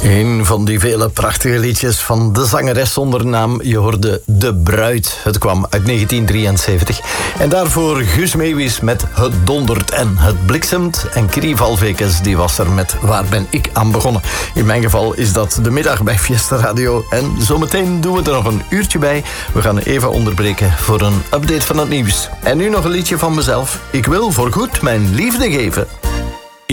Een van die vele prachtige liedjes van de zangeres zonder naam. Je hoorde De Bruid. Het kwam uit 1973. En daarvoor Guus Meeuwis met Het dondert en het bliksemt. En Kri Valvekes, die was er met Waar ben ik aan begonnen. In mijn geval is dat de middag bij Fiesta Radio. En zometeen doen we er nog een uurtje bij. We gaan even onderbreken voor een update van het nieuws. En nu nog een liedje van mezelf. Ik wil voorgoed mijn liefde geven.